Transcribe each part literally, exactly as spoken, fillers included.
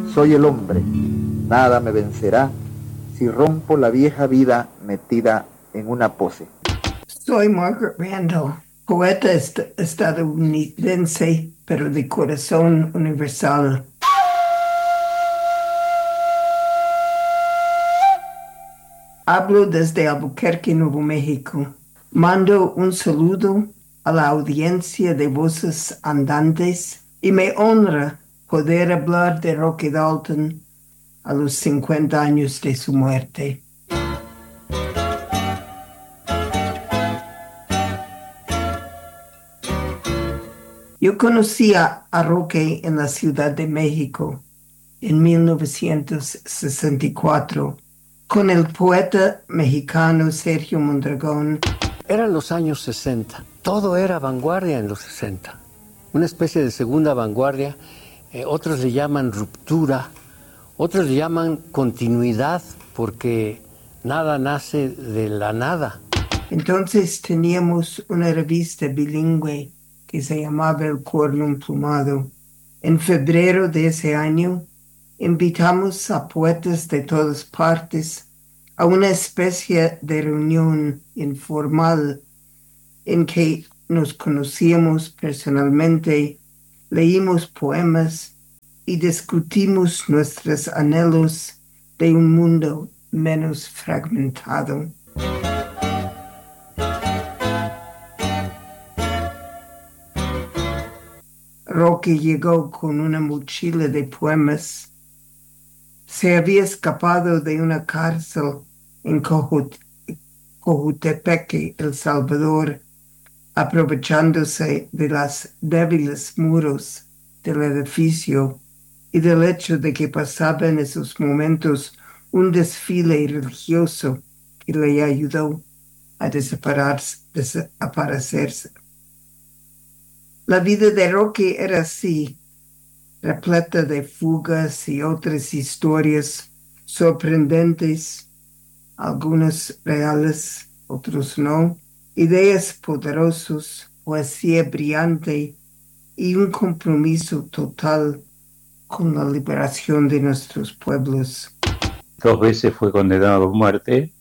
Soy el hombre, nada me vencerá si rompo la vieja vida metida en una pose. Soy Margaret Randall, poeta est- estadounidense, pero de corazón universal. Hablo desde Albuquerque, Nuevo México. Mando un saludo a la audiencia de Voces Andantes y me honra poder hablar de Roque Dalton a los cincuenta años de su muerte. Yo conocí a, a Roque en la Ciudad de México en mil novecientos sesenta y cuatro con el poeta mexicano Sergio Mondragón. Eran los años sesenta, todo era vanguardia en los sesenta, una especie de segunda vanguardia, eh, otros le llaman ruptura, otros le llaman continuidad, porque nada nace de la nada. Entonces teníamos una revista bilingüe que se llamaba El Cuerno Emplumado. En febrero de ese año invitamos a poetas de todas partes a una especie de reunión informal en que nos conocíamos personalmente, leímos poemas y discutimos nuestros anhelos de un mundo menos fragmentado. Roque llegó con una mochila de poemas. Se había escapado de una cárcel en Cojut- Cojutepeque, El Salvador, aprovechándose de los débiles muros del edificio y del hecho de que pasaba en esos momentos un desfile religioso que le ayudó a desaparecerse. desaparecerse. La vida de Roque era así, repleta de fugas y otras historias sorprendentes, algunas reales, otros no, ideas poderosas, poesía brillante y un compromiso total con la liberación de nuestros pueblos. Dos veces fue condenado a muerte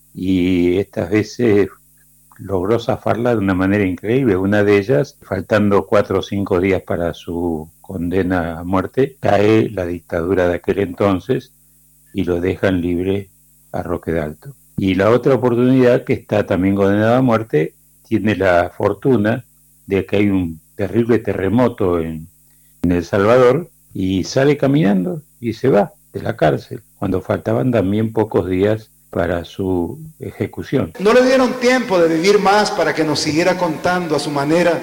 y estas veces logró zafarla de una manera increíble. Una de ellas, faltando cuatro o cinco días para su condena a muerte, cae la dictadura de aquel entonces y lo dejan libre a Roque Dalton. Y la otra oportunidad, que está también condenado a muerte, tiene la fortuna de que hay un terrible terremoto en, en El Salvador y sale caminando y se va de la cárcel, cuando faltaban también pocos días para su ejecución. No le dieron tiempo de vivir más para que nos siguiera contando a su manera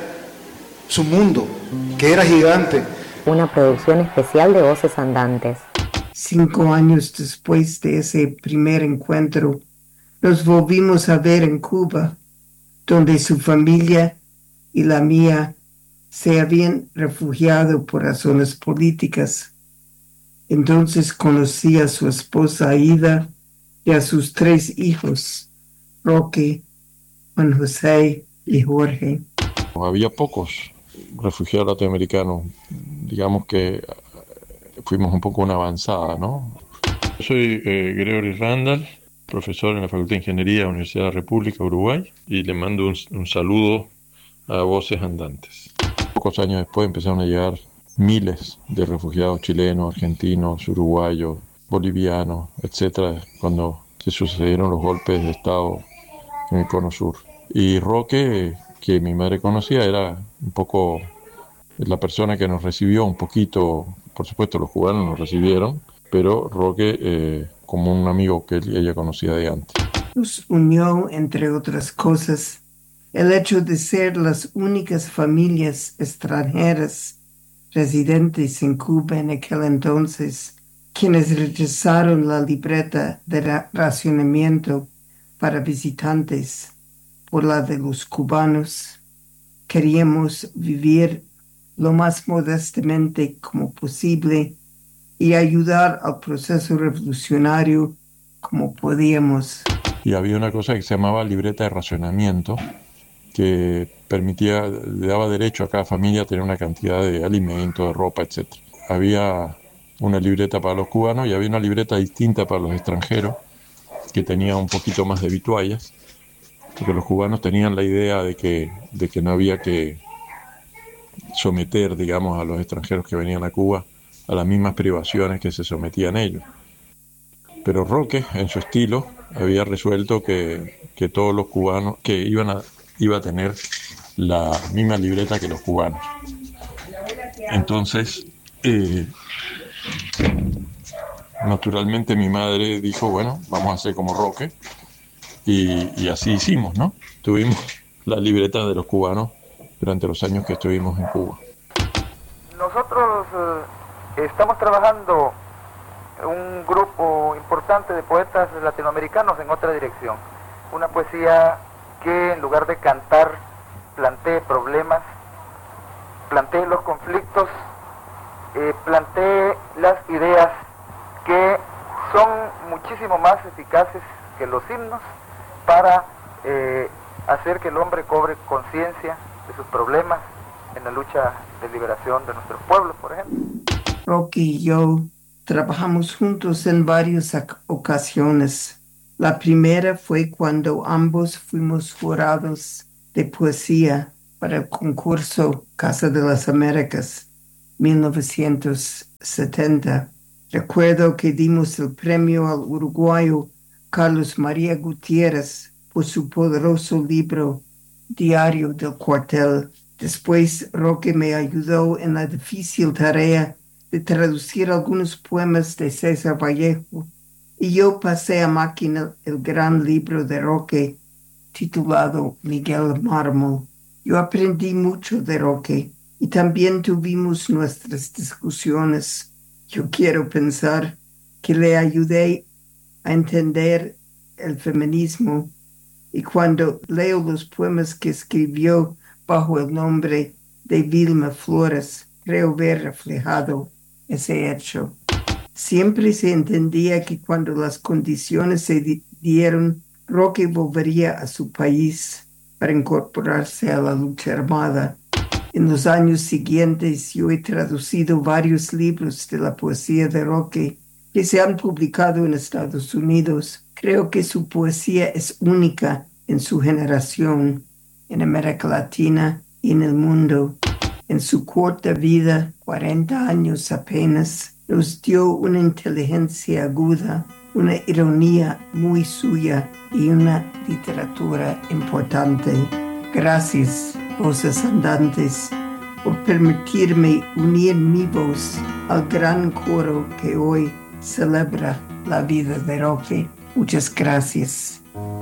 su mundo, que era gigante. Una producción especial de Voces Andantes. Cinco años después de ese primer encuentro, nos volvimos a ver en Cuba, donde su familia y la mía se habían refugiado por razones políticas. Entonces conocí a su esposa Aida y a sus tres hijos, Roque, Juan José y Jorge. Había pocos refugiados latinoamericanos, digamos que fuimos un poco una avanzada, ¿no? Soy eh, Gregory Randall, profesor en la Facultad de Ingeniería de la Universidad de la República, Uruguay, y le mando un, un saludo a Voces Andantes. Pocos años después empezaron a llegar miles de refugiados chilenos, argentinos, uruguayos, bolivianos, etcétera, cuando se sucedieron los golpes de Estado en el Cono Sur. Y Roque, que mi madre conocía, era un poco la persona que nos recibió un poquito, por supuesto los cubanos nos recibieron, pero Roque eh, como un amigo que ella conocía de antes. Nos unió, entre otras cosas, el hecho de ser las únicas familias extranjeras residentes en Cuba en aquel entonces, quienes rechazaron la libreta de ra- racionamiento para visitantes por la de los cubanos. Queríamos vivir lo más modestamente como posible y ayudar al proceso revolucionario como podíamos. Y había una cosa que se llamaba libreta de racionamiento, que permitía, le daba derecho a cada familia a tener una cantidad de alimentos, de ropa, etcétera. Había una libreta para los cubanos y había una libreta distinta para los extranjeros, que tenía un poquito más de vituallas, porque los cubanos tenían la idea de que, de que no había que someter, digamos, a los extranjeros que venían a Cuba a las mismas privaciones que se sometían ellos. Pero Roque, en su estilo, había resuelto que, que todos los cubanos, que iban a, iba a tener la misma libreta que los cubanos. Entonces, eh, naturalmente mi madre dijo, bueno, vamos a hacer como Roque, y, y así hicimos, ¿no? Tuvimos la libreta de los cubanos durante los años que estuvimos en Cuba. Nosotros eh, estamos trabajando un grupo importante de poetas latinoamericanos en otra dirección. Una poesía que en lugar de cantar plantee problemas, plantee los conflictos, eh, plantee las ideas que son muchísimo más eficaces que los himnos para eh, hacer que el hombre cobre conciencia de sus problemas en la lucha de liberación de nuestros pueblos, por ejemplo. Roque y yo trabajamos juntos en varias ocasiones. La primera fue cuando ambos fuimos jurados de poesía para el concurso Casa de las Américas mil novecientos setenta. Recuerdo que dimos el premio al uruguayo Carlos María Gutiérrez por su poderoso libro Diario del Cuartel. Después Roque me ayudó en la difícil tarea de traducir algunos poemas de César Vallejo, y yo pasé a máquina el gran libro de Roque titulado Miguel Mármol. Yo aprendí mucho de Roque y también tuvimos nuestras discusiones. Yo quiero pensar que le ayudé a entender el feminismo, y cuando leo los poemas que escribió bajo el nombre de Vilma Flores, creo ver reflejado ese hecho. Siempre se entendía que cuando las condiciones se di- dieron, Roque volvería a su país para incorporarse a la lucha armada. En los años siguientes yo he traducido varios libros de la poesía de Roque que se han publicado en Estados Unidos. Creo que su poesía es única en su generación, en América Latina y en el mundo. En su corta vida, cuarenta años apenas, nos dio una inteligencia aguda, una ironía muy suya y una literatura importante. Gracias, voces andantes, por permitirme unir mi voz al gran coro que hoy celebra la vida de Roque. Muchas gracias.